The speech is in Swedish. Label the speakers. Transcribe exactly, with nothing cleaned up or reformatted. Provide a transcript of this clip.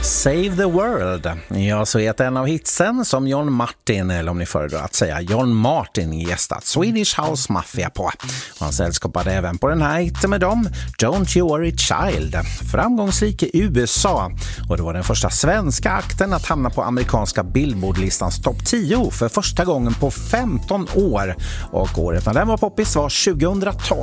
Speaker 1: Save the World. Ja, så heter en av hitsen som John Martin, eller om ni föredrar att säga John Martin, gästat Swedish House Mafia på. Och han sällskapade även på den här hitten med dem, Don't You Worry Child. Framgångsrik i U S A. Och det var den första svenska akten att hamna på amerikanska Billboard-listans topp tio för första gången på femton år. Och året när den var poppis var tjugohundratolv.